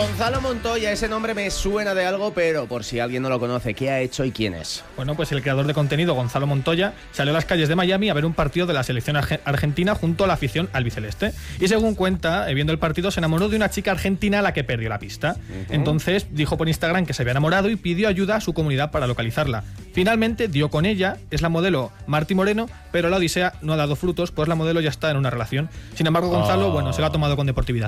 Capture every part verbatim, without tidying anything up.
Gonzalo Montoya, ese nombre me suena de algo, pero por si alguien no lo conoce, ¿qué ha hecho y quién es? Bueno, pues el creador de contenido, Gonzalo Montoya, salió a las calles de Miami a ver un partido de la selección arge- argentina junto a la afición albiceleste. Y según cuenta, eh, viendo el partido, se enamoró de una chica argentina a la que perdió la pista. Uh-huh. Entonces dijo por Instagram que se había enamorado y pidió ayuda a su comunidad para localizarla. Finalmente dio con ella, es la modelo Marti Moreno, pero la odisea no ha dado frutos, pues la modelo ya está en una relación. Sin embargo, Gonzalo, oh. bueno, se lo ha tomado con deportividad.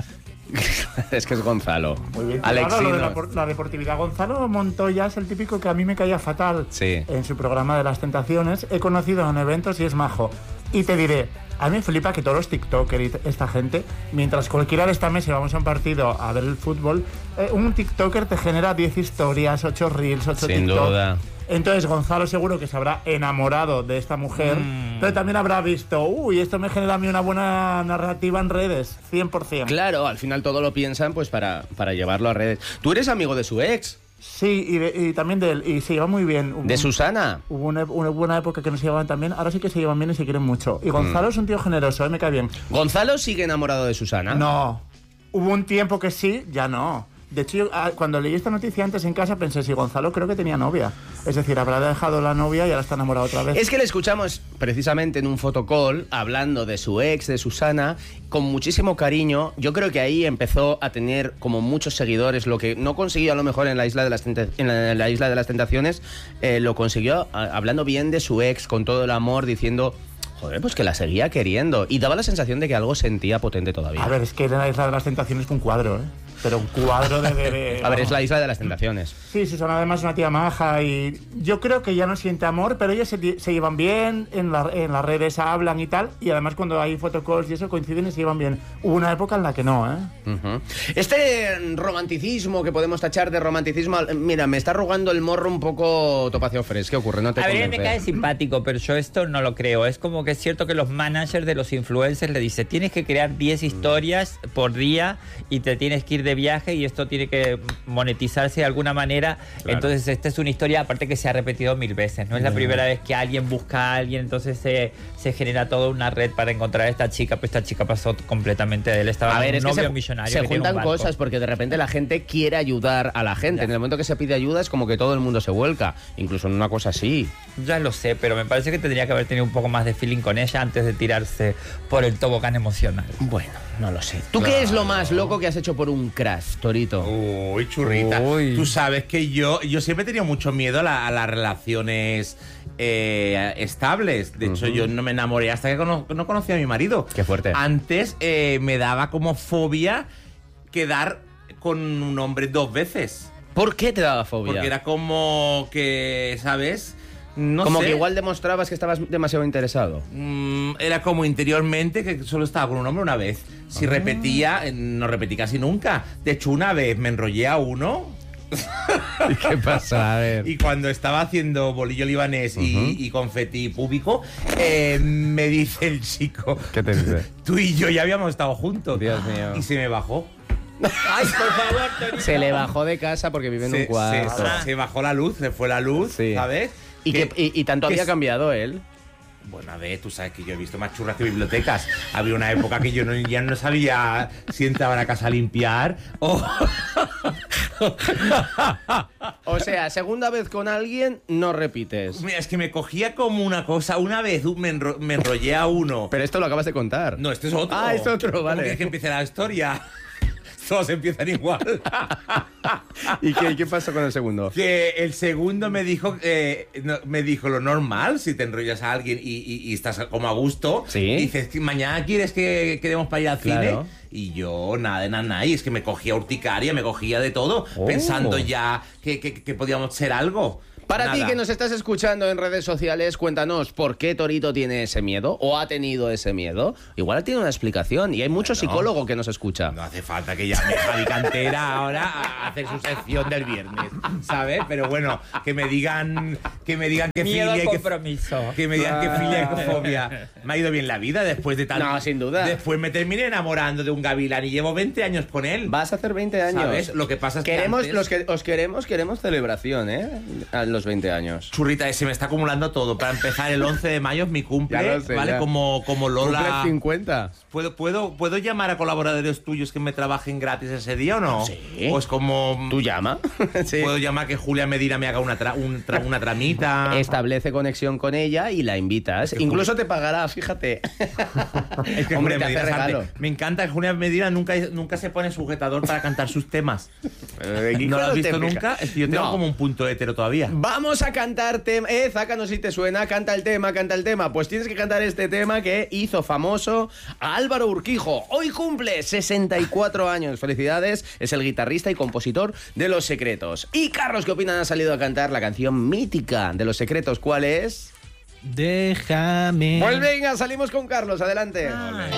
Es que es Gonzalo. Muy bien, claro, lo de la, la deportividad. Gonzalo Montoya es el típico que a mí me caía fatal. Sí. En su programa de las tentaciones. He conocido en eventos y es majo. Y te diré, a mí me flipa que todos los tiktokers y esta gente, mientras cualquiera de esta mesa vamos a un partido a ver el fútbol, eh, un tiktoker te genera diez historias, ocho reels, ocho Sin tiktok. duda. Entonces Gonzalo seguro que se habrá enamorado de esta mujer, mm. pero también habrá visto, uy, esto me genera a mí una buena narrativa en redes, cien por ciento. Claro, al final todo lo piensan pues para, para llevarlo a redes. ¿Tú eres amigo de su ex? Sí, y, de, y también de él, y se lleva muy bien. Hubo, ¿De Susana? Hubo una, una buena época que no se llevaban tan bien, ahora sí que se llevan bien y se quieren mucho. Y Gonzalo mm. es un tío generoso, ¿eh? Me cae bien. ¿Gonzalo sigue enamorado de Susana? No, hubo un tiempo que sí, ya no. De hecho, yo, cuando leí esta noticia antes en casa pensé, si Gonzalo creo que tenía novia. Es decir, habrá dejado la novia y ahora está enamorado otra vez. Es que le escuchamos precisamente en un fotocall hablando de su ex, de Susana, con muchísimo cariño. Yo creo que ahí empezó a tener como muchos seguidores, lo que no consiguió a lo mejor en la Isla de las, Tenta- en la, en la isla de las Tentaciones, eh, lo consiguió a, hablando bien de su ex, con todo el amor, diciendo... Joder, pues que la seguía queriendo. Y daba la sensación de que algo sentía potente todavía. A ver, es que en la Isla de las Tentaciones fue un cuadro, ¿eh? Pero un cuadro de... de, de a ver, es la Isla de las Tentaciones. Sí, sí, son además una tía maja y... Yo creo que ya no siente amor, pero ellos se, se llevan bien, en, la, en las redes hablan y tal, y además cuando hay photocalls y eso coinciden y se llevan bien. Hubo una época en la que no, ¿eh? Uh-huh. Este romanticismo que podemos tachar de romanticismo... Mira, me está arrugando el morro un poco Topacio Fres. ¿Qué ocurre? No te A ver, me cae simpático, pero yo esto no lo creo. Es como que es cierto que los managers de los influencers le dicen tienes que crear diez historias por día y te tienes que ir de viaje y esto tiene que monetizarse de alguna manera. Claro. Entonces esta es una historia aparte que se ha repetido mil veces. No es la primera vez que alguien busca a alguien, entonces se, se genera toda una red para encontrar a esta chica. Pues esta chica pasó completamente de él. Estaba a ver, con un es novio que se, millonario. Se que juntan tiene un cosas porque de repente la gente quiere ayudar a la gente. Ya. En el momento que se pide ayuda es como que todo el mundo se vuelca. Incluso en una cosa así. Ya lo sé, pero me parece que tendría que haber tenido un poco más de feeling con ella antes de tirarse por el tobogán emocional. Bueno, no lo sé. ¿Tú claro. qué es lo más loco que has hecho por un crash, Torito? Uy, churrita. Uy. Tú sabes que yo, yo siempre he tenido mucho miedo a, la, a las relaciones eh, estables. De uh-huh. hecho, yo no me enamoré hasta que cono- no conocí a mi marido. Qué fuerte. Antes eh, me daba como fobia quedar con un hombre dos veces. ¿Por qué te daba fobia? Porque era como que, ¿sabes? No como sé. que igual demostrabas que estabas demasiado interesado. Mm, era como interiormente que solo estaba con un hombre una vez. Si ah. repetía, no repetí casi nunca. De hecho, una vez me enrollé a uno. ¿Y qué pasa? A ver. Y cuando estaba haciendo bolillo libanés uh-huh. y, y confeti púbico, eh, me dice el chico... ¿Qué te dice? Tú y yo ya habíamos estado juntos. Dios mío. Y se me bajó. Ay, por favor, Torito. Se le bajó de casa porque vive en se, un cuarto. Se, se, se bajó la luz, se fue la luz, sí. ¿sabes? ¿Y, que, que, y, y tanto había es... cambiado él? Bueno, a ver, tú sabes que yo he visto más churras que bibliotecas. Había una época que yo no, ya no sabía si entraba a la casa a limpiar o... O sea, segunda vez con alguien, no repites. Mira, es que me cogía como una cosa. Una vez me, enro- me enrollé a uno. Pero esto lo acabas de contar. No, este es otro. Ah, es otro, vale. ¿Cómo quieres que empiece la historia? Todos empiezan igual. ¿Y qué, qué pasó con el segundo? Que el segundo me dijo eh, no, me dijo lo normal, si te enrollas a alguien y, y, y estás como a gusto. ¿Sí? Y dices, ¿mañana quieres que quedemos para ir al claro. cine? Y yo, nada de nada, nada. Y es que me cogía urticaria, me cogía de todo, oh. pensando ya que, que, que podíamos ser algo. Para Nada. ti que nos estás escuchando en redes sociales, cuéntanos por qué Torito tiene ese miedo o ha tenido ese miedo. Igual tiene una explicación y hay mucho bueno, psicólogo que nos escucha. No hace falta que llame Javi Cantera ahora a hacer su sección del viernes, ¿sabes? Pero bueno, que me digan que me digan que miedo filia al y compromiso. Que, que me digan que filia y que fobia. Me ha ido bien la vida después de tal. No, sin duda. Después me terminé enamorando de un gavilán y llevo veinte años con él. Vas a hacer veinte años. ¿Sabes? Lo que pasa es queremos, que antes... los que os queremos, queremos celebración, ¿eh? Los los veinte años? Churrita, se me está acumulando todo. Para empezar, el once de mayo es mi cumple, Ya lo sé, ¿vale? ya. Como, como Lola. ¿Cumple cincuenta? ¿Puedo, puedo, ¿Puedo llamar a colaboradores tuyos que me trabajen gratis ese día o no? Sí. Pues como... ¿Tú llama? Sí. ¿Puedo llamar que Julia Medina me haga una, tra- un tra- una tramita? Establece conexión con ella y la invitas. que Incluso te pagará, fíjate. Es que Hombre, Julia te hace Medina es regalo. arte. Me encanta que Julia Medina nunca, nunca se pone sujetador para cantar sus temas. Eh, ¿No lo has visto te fija. nunca? Es que yo tengo No. como un punto hetero todavía. Vamos a cantar tema. Eh, Zácanos, si te suena, canta el tema, canta el tema. Pues tienes que cantar este tema que hizo famoso a Álvaro Urquijo. Hoy cumple sesenta y cuatro años. Felicidades, es el guitarrista y compositor de Los Secretos. Y Carlos, ¿qué opinan? Ha salido a cantar la canción mítica de Los Secretos. ¿Cuál es? Déjame. Pues venga, salimos con Carlos, adelante.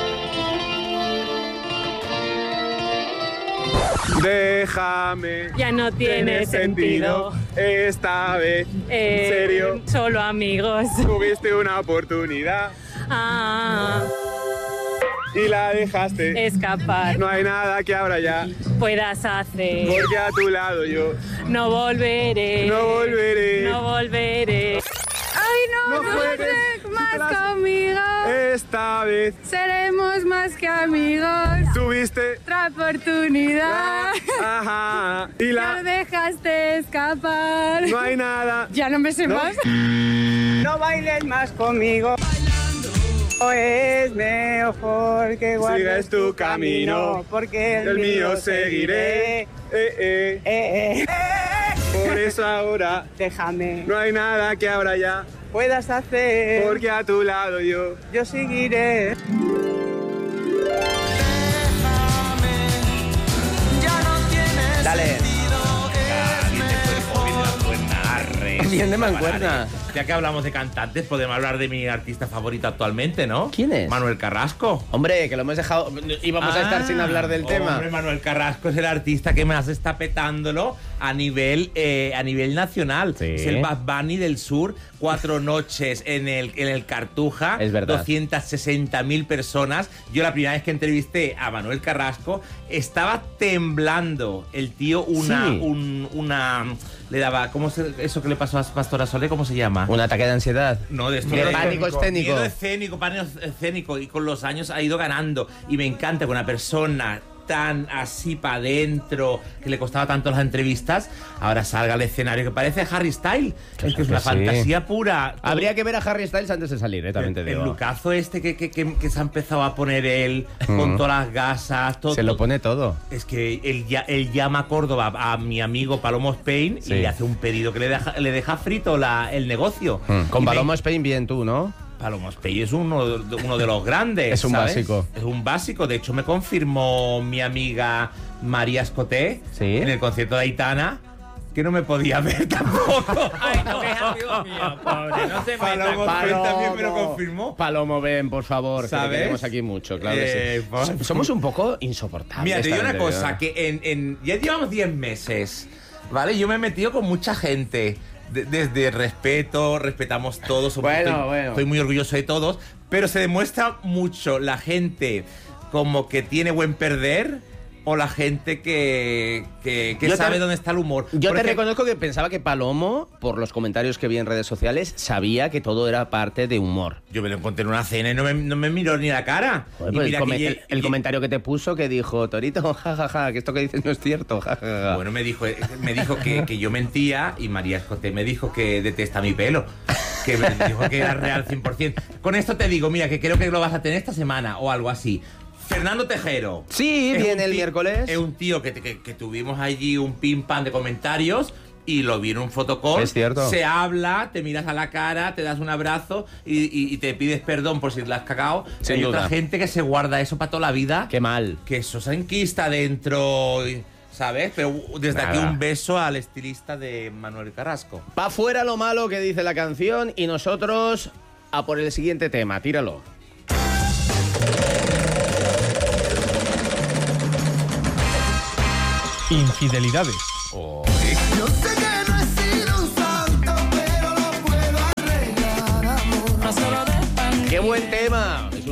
Déjame. Ya no tiene sentido. Esta vez, Eh, en serio, Solo amigos. tuviste una oportunidad Ah, y la dejaste. escapar. No hay nada que ahora ya, Puedas hacer. porque a tu lado yo No volveré. no volveré. No volveré. Ay, no, No no, juegues. sé más Las- conmigo. Esta vez Seremos más que amigos. tuviste Otra oportunidad. ajá, y No la dejaste escapar. no hay nada. Ya no me sé No. más. No bailes más conmigo. O es mejor que guardes Sigas tu camino, porque el, el mío seguiré. Eh, eh. Eh, eh. Por eso ahora Déjame, no hay nada que ahora ya, puedas hacer, porque a tu lado yo yo seguiré. Dale. Bien de mancuerna. Ya que hablamos de cantantes, podemos hablar de mi artista favorito actualmente, ¿no? ¿Quién es? Manuel Carrasco. Hombre, que lo hemos dejado. Íbamos a estar Ah, sin hablar del tema. Hombre, Manuel Carrasco es el artista que más está petándolo a nivel, eh, a nivel nacional. Sí. Es el Bad Bunny del Sur. Cuatro noches en el, en el Cartuja. Es verdad. doscientas sesenta mil personas. Yo la primera vez que entrevisté a Manuel Carrasco estaba temblando. El tío una... Sí. un- una le daba... ¿Cómo se, eso que le pasó a Pastora Soler? ¿Cómo se llama? Un ataque de ansiedad. No, de esto De de- pánico escénico. Miedo escénico, pánico escénico. Y con los años ha ido ganando. Y me encanta que una persona tan así para adentro, que le costaba tanto las entrevistas, ahora salga al escenario que parece Harry Styles. Es que es que una sí. fantasía pura. Todo- Habría que ver a Harry Styles antes de salir, eh, también te el, digo. el lucazo este que, que, que- que se ha empezado a poner él, con todas las gasas, todo. Se lo pone todo. Es que él, ya, él llama a Córdoba a mi amigo Palomo Spain Sí. y le hace un pedido que le deja, le deja frito la, el negocio. Con Y me- Palomo Spain bien tú, ¿no? Palomo Spain es uno, de- uno de los grandes. Es un ¿sabes? básico. Es un básico. De hecho, me confirmó mi amiga María Escoté Sí. en el concierto de Aitana que no me podía ver tampoco. Ay, no es amigo mío, pobre. No se Palomo meta. Spain también me lo confirmó. Palomo, ven, por favor, que te ¿Sabes? queremos aquí mucho, claro Eh, que sí. pues- So- Somos un poco insoportables. Mira, te digo una también te cosa, digo. que en, en- ya llevamos diez meses, ¿vale? Yo me he metido con mucha gente. de- desde respeto, respetamos todos. somos- Bueno, estoy, bueno. estoy muy orgulloso de todos. Pero se demuestra mucho la gente como que tiene buen perder o la gente que, que, que Yo te- sabe dónde está el humor. Yo Por te ejemplo, reconozco que pensaba que Palomo, por los comentarios que vi en redes sociales, sabía que todo era parte de humor. Yo me lo encontré en una cena y no me, no me miró ni la cara. Joder, Y pues el, mira que comen- lle- el- el lle- comentario que te puso que dijo, Torito, jajaja, que esto que dices no es cierto, jajaja. Bueno, me dijo, me dijo que, que yo mentía y María Escoté me dijo que detesta mi pelo. Que me dijo que era real cien por ciento. Con esto te digo, mira, que creo que lo vas a tener esta semana o algo así. Fernando Tejero. Sí, Es viene un el ti- miércoles. Es un tío que, que- que tuvimos allí un pim pam de comentarios y lo vi en un fotocall. Es cierto. Se habla, te miras a la cara, te das un abrazo y, y- y te pides perdón por si la has cagado. Sin Hay duda. otra gente que se guarda eso para toda la vida. Qué mal. Que eso se enquista dentro, ¿sabes? Pero desde aquí Nada. un beso al estilista de Manuel Carrasco. Pa' fuera lo malo que dice la canción y nosotros a por el siguiente tema, tíralo. Infidelidades. Oh, Yo sé que no he sido un santo, pero lo puedo arreglar, amor. ¡Qué buen tema! Es un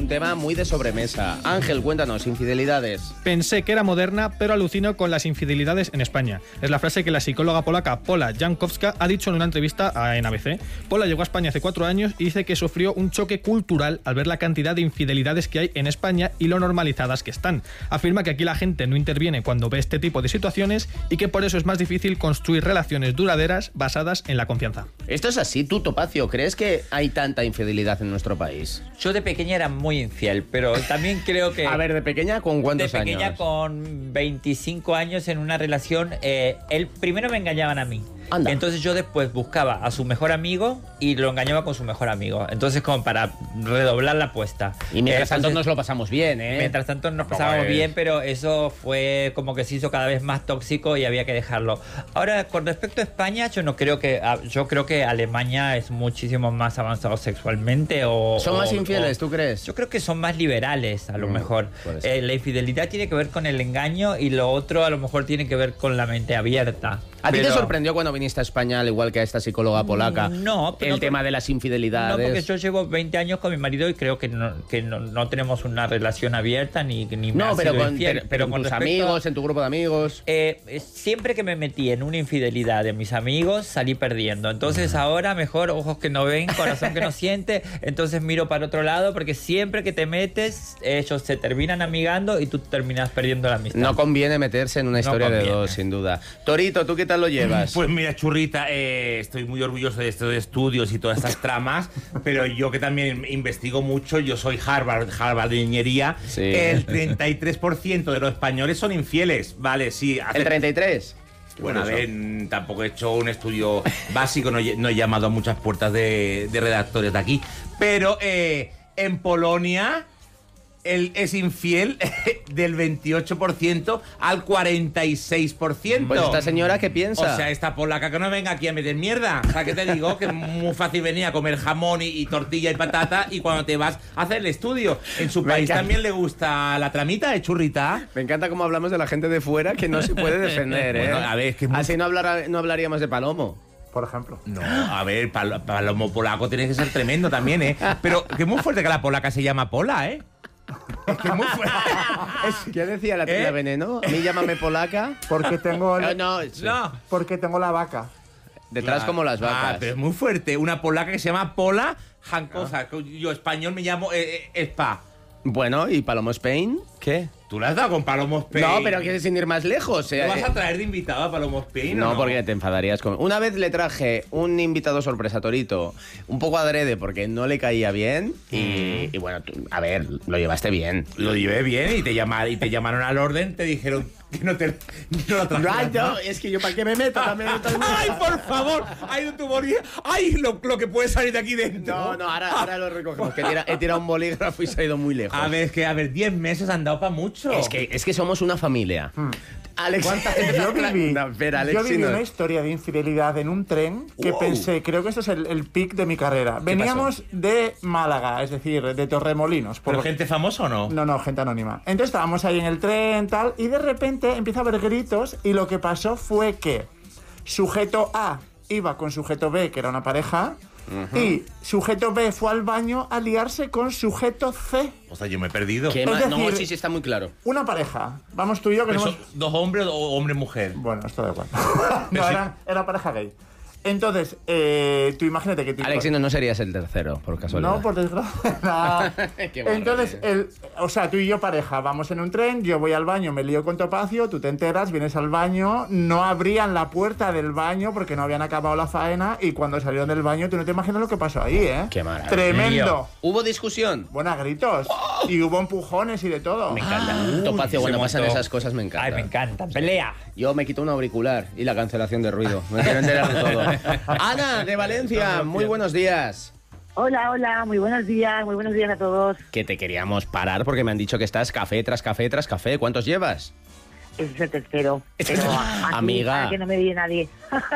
un tema muy de sobremesa. Ángel, cuéntanos, infidelidades. Pensé que era moderna, pero alucino con las infidelidades en España. Es la frase que la psicóloga polaca Pola Jankowska ha dicho en una entrevista a, en A B C. Pola llegó a España hace cuatro años y dice que sufrió un choque cultural al ver la cantidad de infidelidades que hay en España y lo normalizadas que están. Afirma que aquí la gente no interviene cuando ve este tipo de situaciones y que por eso es más difícil construir relaciones duraderas basadas en la confianza. Esto es así, tú, Topacio, ¿crees que hay tanta infidelidad en nuestro país? Yo de pequeña era muy infiel, pero también creo que... A ver, ¿de pequeña con cuántos De pequeña años? con veinticinco años en una relación, eh, él primero me engañaban a mí. Anda. Entonces yo después buscaba a su mejor amigo y lo engañaba con su mejor amigo. Entonces como para redoblar la apuesta. Y mientras Eh, tanto entonces, nos lo pasamos bien, ¿eh? Mientras tanto nos ¿Cómo pasábamos es? bien, pero eso fue como que se hizo cada vez más tóxico y había que dejarlo. Ahora, con respecto a España, yo no creo que... Yo creo que Alemania es muchísimo más avanzado sexualmente o... ¿Son o- más infieles, o- tú crees? Yo creo que son más liberales, a lo Mm, mejor. puede ser. Eh, la infidelidad tiene que ver con el engaño y lo otro a lo mejor tiene que ver con la mente abierta. ¿A ti te Pero- sorprendió cuando viniste a España, al igual que a esta psicóloga polaca, No, pero el no, tema por- de las No, infidelidades? porque yo llevo veinte años con mi marido y creo que no, que no, no tenemos una relación abierta ni, ni me No, ha pero sido con, infiel. pero- pero con tus respecto a- amigos, en tu grupo de amigos. Eh, eh, siempre que me metí en una infidelidad de mis amigos, salí perdiendo. Entonces ahora mejor ojos que no ven, corazón que no siente. Entonces miro para otro lado porque siempre que te metes, ellos se terminan amigando y tú terminas perdiendo la amistad. No conviene meterse en una No historia de conviene. dos, sin duda. Torito, ¿tú qué tal lo llevas? Pues mira, churrita, eh, estoy muy orgulloso de estos estudios y todas estas tramas, pero yo que también investigo mucho, yo soy Harvard, Harvard de Ingeniería, Sí. el treinta y tres por ciento de los españoles son infieles, vale, sí. hace- ¿El treinta y tres? Bueno, a Curioso. ver, mm, tampoco he hecho un estudio básico, no, he- no he llamado a muchas puertas de, de redactores de aquí, pero eh, en Polonia él es infiel del veintiocho por ciento al cuarenta y seis por ciento. Pues esta señora, ¿qué piensa? O sea, esta polaca que no venga aquí a meter mierda. O sea, que te digo que es muy fácil venir a comer jamón y, y tortilla y patata y cuando te vas a hacer el estudio. En su Me país encanta. también le gusta la tramita de churrita. Me encanta cómo hablamos de la gente de fuera que no se puede defender, ¿eh? Bueno, a ver, es que es muy- Así no, hablara- no hablaríamos de Palomo. Por ejemplo. No, a ver, pal- palomo polaco tiene que ser tremendo también, ¿eh? Pero que es muy fuerte que la polaca se llama Pola, ¿eh? Es que es muy fuerte. ¿Qué decía la tía ¿Eh? Veneno? A mí llámame polaca. Porque tengo, No, el- no, No. porque tengo la vaca. detrás como las Ah, vacas. pero es muy fuerte. Una polaca que se llama Pola Jancosa. Yo español me llamo eh, eh, Spa. Bueno, ¿y Palomo Spain? ¿Qué? ¿Tú le has dado con Palomo Spain? No, pero que sin ir más lejos. ¿Te eh, vas eh, a traer de invitado a Palomo Spain? No, o no, porque te enfadarías con... Una vez le traje un invitado sorpresa, Torito, un poco adrede porque no le caía bien y, y bueno, tú- a ver, lo llevaste bien. Lo llevé bien y te, llamaron, y te llamaron al orden, te dijeron que no te no lo trajeras, Ay, ¿no? no, es que yo para qué me meto también. ¡Ay, por favor! ¡Ay, tu boli! ¡Ay, lo, lo que puede salir de aquí dentro! No, no, ahora, ahora lo recogemos, que tira- he tirado un bolígrafo y se ha ido muy lejos. A ver, es que, a ver, diez meses han dado para mucho. Es que, es que somos una familia. Alex, ¿Cuánta gente? Yo viví, No, espera, Alex, yo viví si no- una historia de infidelidad en un tren que Wow. pensé, creo que esto es el, el pic de mi carrera. Veníamos de Málaga, es decir, de Torremolinos. por ¿Pero lo- gente famosa o no? No, no, gente anónima. Entonces estábamos ahí en el tren, tal, y de repente empieza a haber gritos y lo que pasó fue que sujeto A iba con sujeto B, que era una pareja, y sujeto B fue al baño a liarse con sujeto C, O sea, yo me he perdido. ¿Qué Es ma- No, decir- sí, sí, está muy claro. una pareja. Vamos tú y yo que ¿Pero somos... son dos hombres o hombre-mujer? Bueno, esto da igual. Pero no, sí. era, era pareja gay. Entonces, eh, tú imagínate que... tú- Alex, si no, no serías el tercero, por casualidad. No, por desgracia. No. Qué barbaridad. Entonces, el, o sea, tú y yo pareja, vamos en un tren, yo voy al baño, me lío con Topacio, tú te enteras, vienes al baño, no abrían la puerta del baño porque no habían acabado la faena y cuando salieron del baño tú no te imaginas lo que pasó ahí, ¿eh? Qué maravilla. Tremendo. ¿Hubo discusión? Bueno, a gritos. Y hubo empujones y de todo. Me encanta. Topacio, se cuando pasan montó. esas cosas me encanta. Ay, me encanta. Pelea. Yo me quito un auricular y la cancelación de ruido. Me quiero enterar de todo. Ana, de Valencia, muy buenos días. Hola, hola, muy buenos días, muy buenos días a todos. Que te queríamos parar porque me han dicho que estás café tras café tras café. ¿Cuántos llevas? Ese es el tercero. Ese Pero es- aquí, Amiga. para que no me viene nadie.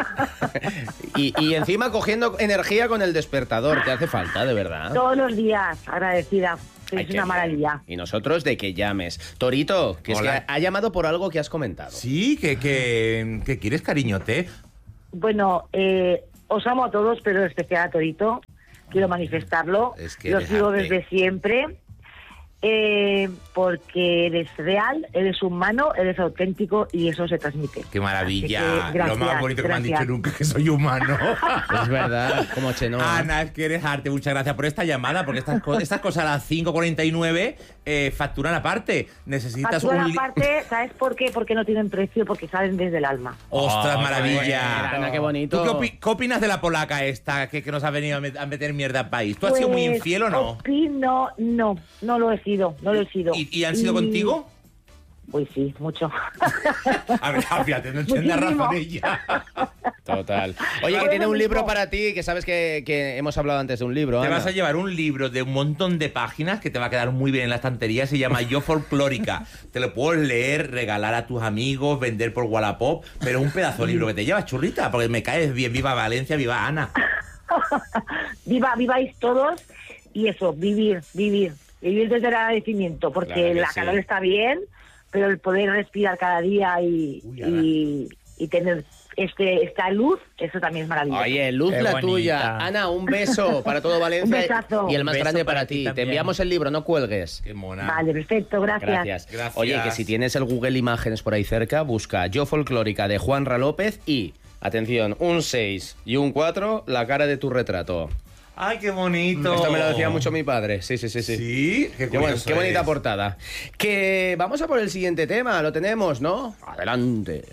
Y, y encima cogiendo energía con el despertador. ¿Te hace falta, de verdad? Todos los días, agradecida. Ay, Es qué una bien. maravilla. Y nosotros de que llames. Torito, que es que Hola. ha, ha llamado por algo que has comentado. Sí, que, que, que quieres cariñote. Bueno, eh, os amo a todos, pero en especial a Torito. Quiero manifestarlo. Es que Lo déjate. sigo desde siempre. Eh, porque eres real, eres humano, eres auténtico y eso se transmite. ¡Qué maravilla! Así que, gracias, Lo más bonito que gracias. me han dicho nunca, que soy humano. Es verdad, como Chenoa. Ana, es que eres arte. Muchas gracias por esta llamada, porque estas, co- estas cosas a las cinco cuarenta y nueve eh, facturan aparte. Necesitas Factura un... li- aparte, ¿sabes por qué? Porque no tienen precio, porque salen desde el alma. ¡Ostras, Oh, maravilla! Ana, qué bonito. ¿Tú qué, opi- qué opinas de la polaca esta que, que nos ha venido a met- a meter mierda al país? ¿Tú has sido muy Pues, infiel o no? Opino, no, no lo he sido, no lo he sido. ¿Y, y han sido contigo? Pues sí, mucho. A ver, fíjate, no tienes Muchísimo. razón ella. Total. Oye, que tiene un libro para ti, que sabes que, que hemos hablado antes de un libro. Te Ana. vas a llevar un libro de un montón de páginas que te va a quedar muy bien en la estantería. Se llama Yo Folclórica. Te lo puedes leer, regalar a tus amigos, vender por Wallapop, pero un pedazo de libro que te llevas, churrita, porque me caes bien. Viva Valencia, viva Ana. Viva, viváis todos y eso, vivir, vivir. Vivir desde el agradecimiento, porque Claro que la sí. calor está bien, pero el poder respirar cada día y, Uy, Ana. y, y tener este esta luz, eso también es maravilloso. Oye, luz Qué la bonita. tuya. Ana, un beso para todo Un Valencia. besazo. Y el más Un beso grande para, para ti ti. Te también. enviamos el libro, no cuelgues. Qué mona. Vale, perfecto, gracias. Gracias. Gracias. Oye, que si tienes el Google Imágenes por ahí cerca, busca Yo Folclórica de Juanra López y, atención, un seis y un cuatro, la cara de tu retrato. Ay, qué bonito. Esto me lo decía mucho mi padre. Sí, sí, sí, sí. Sí, qué, Qué, buen- curioso qué bonita eres. portada. Que vamos a por el siguiente tema, lo tenemos, ¿no? Adelante.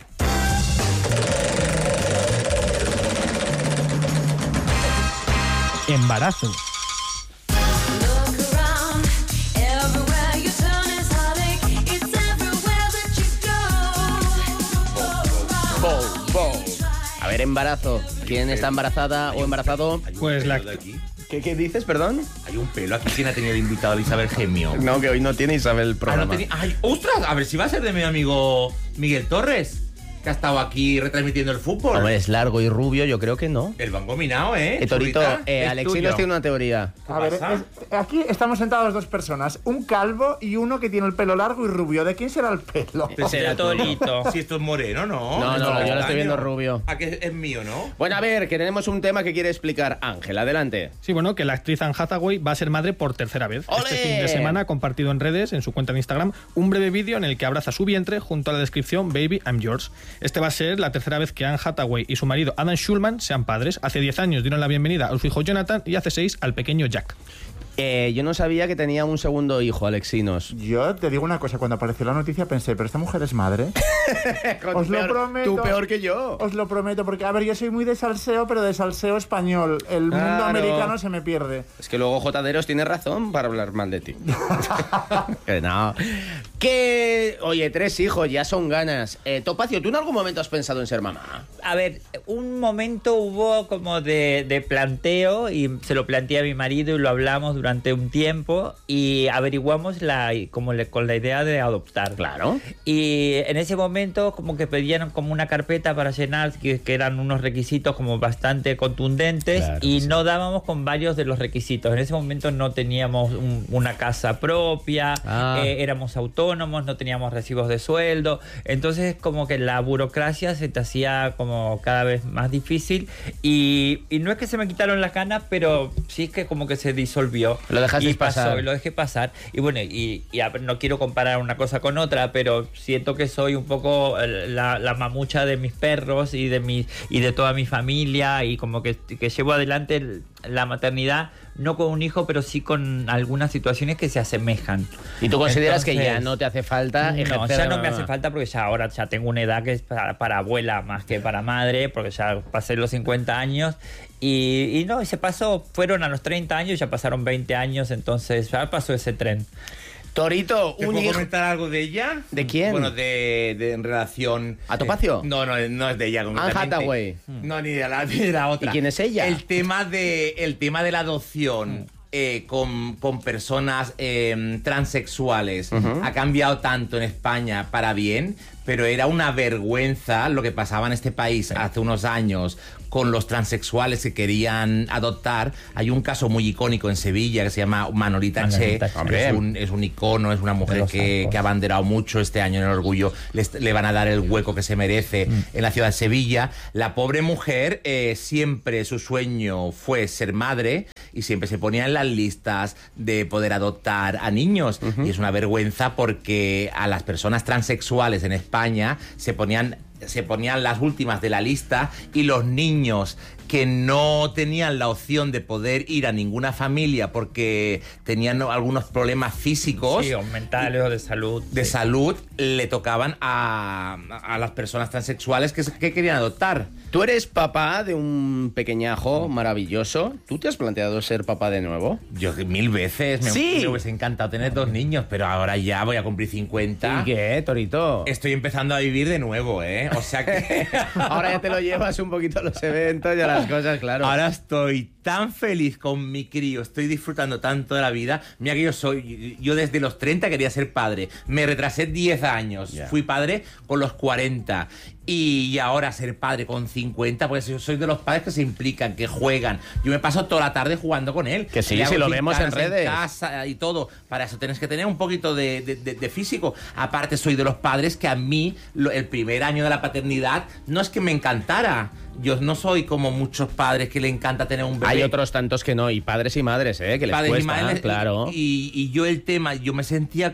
Embarazo. Bow, bow. A ver, embarazo. ¿Quién está embarazada o embarazado? Hay un Pues la pelo de aquí. ¿Qué, qué dices, perdón? Hay un pelo aquí. ¿Quién ha tenido de invitado a Elizabeth Gemio? No, que hoy no tiene Isabel el Ah, no programa. tenía- Ay, ostras, a ver si va a ser de mi amigo Miguel Torres, que ha estado aquí retransmitiendo el fútbol. Hombre, es largo y rubio, yo creo que no. El van combinado, ¿eh? Eh, Torito, Churrita. eh, es Alexinos tuyo. tiene una teoría. A ver, pasa? es- aquí estamos sentados dos personas, un calvo y uno que tiene el pelo largo y rubio. ¿De quién será el pelo? Ese era De tú. Torito. Si esto es moreno, ¿no? No, no, Esto no, es yo lo estoy viendo castaño. rubio. ¿A que es mío, no? Bueno, a ver, que tenemos un tema que quiere explicar Ángel. Adelante. Sí, bueno, que la actriz Anne Hathaway va a ser madre por tercera vez. ¡Ole! Este fin de semana ha compartido en redes, en su cuenta de Instagram, un breve vídeo en el que abraza su vientre junto a la descripción Baby, I'm yours. Este va a ser la tercera vez que Anne Hathaway y su marido Adam Schulman sean padres. Hace diez años dieron la bienvenida a su hijo Jonathan y hace seis al pequeño Jack. Eh, yo no sabía que tenía un segundo hijo, Alexinos. Yo te digo una cosa, cuando apareció la noticia pensé, ¿pero esta mujer es madre? Os lo Peor- prometo. Tú peor que yo. Os lo prometo, porque a ver, yo soy muy de salseo, pero de salseo español. El mundo Claro. americano se me pierde. Es que luego Jotaderos tiene razón para hablar mal de ti. Que no. Que, oye, tres hijos, ya son ganas. Eh, Topacio, ¿tú en algún momento has pensado en ser mamá? A ver, un momento hubo como de, de planteo y se lo planteé a mi marido y lo hablamos durante un tiempo y averiguamos la como le- con la idea de adoptar. Claro. Y en ese momento como que pedían como una carpeta para llenar que, que eran unos requisitos como bastante contundentes Claro, y sí. no dábamos con varios de los requisitos. En ese momento no teníamos un- una casa propia, Ah. eh, éramos autónomos, no teníamos recibos de sueldo, entonces como que la burocracia se te hacía como cada vez más difícil y, y no es que se me quitaron las ganas, pero sí es que como que se disolvió. Lo dejaste y pasó, pasar. y lo dejé pasar y bueno, y, y a ver, no quiero comparar una cosa con otra, pero siento que soy un poco eh, la, la mamucha de mis perros y de mi, y de toda mi familia y como que, que llevo adelante el- la maternidad no con un hijo, pero sí con algunas situaciones que se asemejan. ¿Y tú consideras que ya Entonces, no te hace falta no, ejercer ya de no me mamá? hace falta porque ya ahora ya tengo una edad que es para, para abuela más que para madre, porque ya pasé los cincuenta años y, y no, y se pasó, fueron a los treinta años, ya pasaron veinte años, entonces ya pasó ese tren. Torito, ¿Te un puedo hijo. comentar algo de ella? ¿De quién? Bueno, de, de en relación... ¿A Topacio? Eh, no, no, no es de ella Anne concretamente. Hathaway. No, ni de la, ni de la otra. ¿Y quién es ella? El tema de, el tema de la adopción eh, con, con personas eh, transexuales ha cambiado tanto en España para bien, pero era una vergüenza lo que pasaba en este país hace unos años con los transexuales que querían adoptar. Hay un caso muy icónico en Sevilla que se llama Manolita, Manolita Che. Che. Es un, es un icono, es una De mujer los que, arcos. que ha abanderado mucho este año en el orgullo. Les- le van a dar el hueco que se merece Mm. en la ciudad de Sevilla. La pobre mujer, eh, siempre su sueño fue ser madre y siempre se ponía en la las listas de poder adoptar a niños. Uh-huh. Y es una vergüenza porque a las personas transexuales en España se ponían, se ponían las últimas de la lista, y los niños que no tenían la opción de poder ir a ninguna familia porque tenían algunos problemas físicos, sí, o mentales o de salud, de sí. salud, le tocaban a, a las personas transexuales que, que querían adoptar. Tú eres papá de un pequeñajo maravilloso. ¿Tú te has planteado ser papá de nuevo? Yo mil veces. Me, ¿Sí? me hubiese encantado tener dos niños, pero ahora ya voy a cumplir cincuenta. ¿Y qué, Torito? Estoy empezando a vivir de nuevo, ¿eh? O sea que... Ahora ya te lo llevas un poquito a los eventos y a las cosas, claro. Ahora estoy tan feliz con mi crío, estoy disfrutando tanto de la vida. Mira que yo soy, yo desde los treinta quería ser padre. Me retrasé diez años. Yeah. Fui padre con los cuarenta. Y ahora ser padre con cincuenta, pues yo soy de los padres que se implican, que juegan. Yo me paso toda la tarde jugando con él. Que sí, si lo vemos en redes. En casa y todo. Para eso tienes que tener un poquito de, de, de, de físico. Aparte, soy de los padres que a mí, lo, el primer año de la paternidad, no es que me encantara. Yo no soy como muchos padres que le encanta tener un bebé. Hay otros tantos que no, y padres y madres, ¿eh? Que les padres cuesta, y madres, claro. Y, y yo el tema, yo me sentía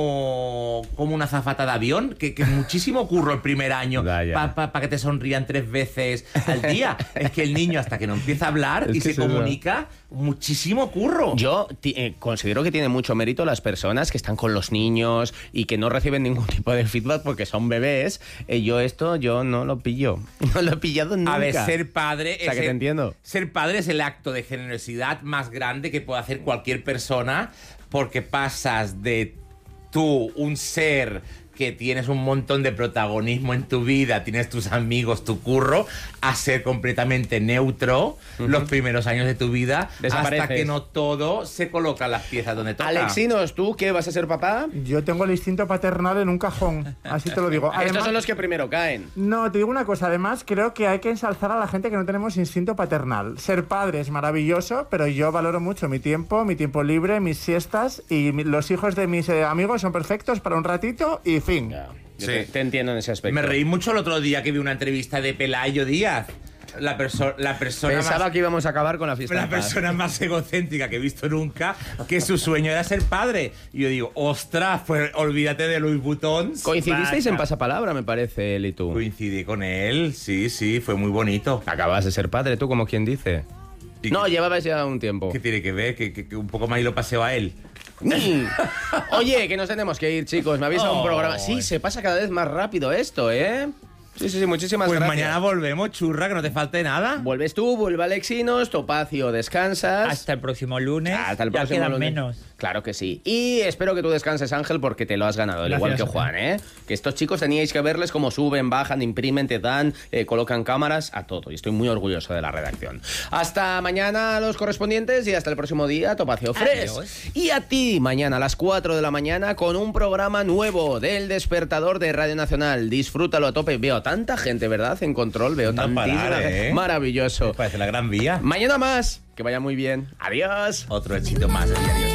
como, como una azafata de avión, que, que muchísimo curro el primer año para pa, pa que te sonrían tres veces al día. Es que el niño, hasta que no empieza a hablar es y se comunica, no. muchísimo curro. Yo eh, considero que tiene mucho mérito las personas que están con los niños y que no reciben ningún tipo de feedback porque son bebés. Eh, yo esto, yo no lo pillo. No lo he pillado nunca. A ver, ser padre, o sea, es que el, te entiendo. Ser padre es el acto de generosidad más grande que puede hacer cualquier persona, porque pasas de tú, un ser que tienes un montón de protagonismo en tu vida, tienes tus amigos, tu curro, a ser completamente neutro uh-huh. los primeros años de tu vida, hasta que no todo se coloca las piezas donde toca. Alexinos, ¿tú qué vas a ser papá? Yo tengo el instinto paternal en un cajón, así te lo digo. Además, estos son los que primero caen. No, te digo una cosa, además creo que hay que ensalzar a la gente que no tenemos instinto paternal. Ser padre es maravilloso, pero yo valoro mucho mi tiempo, mi tiempo libre, mis siestas, y mi, los hijos de mis eh, amigos son perfectos para un ratito y fin. Yeah. Sí. Te, te entiendo en ese aspecto. Me reí mucho el otro día que vi una entrevista de Pelayo Díaz. La, perso la persona Pensaba más, que íbamos a acabar con la fiesta. La persona más egocéntrica que he visto nunca, que su sueño era ser padre. Y yo digo, ostras, pues olvídate de Louis Vuitton. Coincidisteis en pasapalabra, me parece, él y tú. Coincidí con él, sí, sí, fue muy bonito. Acabas de ser padre, tú, como quien dice. No, llevabas ya un tiempo. ¿Qué tiene que ver? Que, que, que un poco más y lo paseo a él. Oye, que nos tenemos que ir, chicos. Me avisa oh, un programa. Sí, se pasa cada vez más rápido esto, ¿eh? Sí, sí, sí, muchísimas pues gracias. Pues mañana volvemos, churra, que no te falte nada. Vuelves tú, vuelve Alexinos, Topacio, descansas. Hasta el próximo lunes. Hasta el ya próximo quedan lunes. menos. Claro que sí. Y espero que tú descanses, Ángel, porque te lo has ganado, al igual que Juan, ¿eh? Que estos chicos teníais que verles cómo suben, bajan, imprimen, te dan, eh, colocan cámaras, a todo. Y estoy muy orgulloso de la redacción. Hasta mañana los correspondientes y hasta el próximo día, Topacio Fresh. Adiós. Y a ti, mañana a las cuatro de la mañana, con un programa nuevo del Despertador de Radio Nacional. Disfrútalo a tope. Veo tanta gente, ¿verdad? En control, veo no tantísima parar, ¿eh? Maravilloso. Me parece la gran vía. Mañana más. Que vaya muy bien. Adiós. Otro éxito más. Adiós.